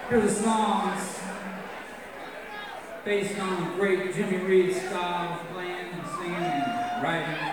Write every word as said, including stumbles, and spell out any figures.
Here's the songs based on the great Jimmy Reed style of playing and singing and writing.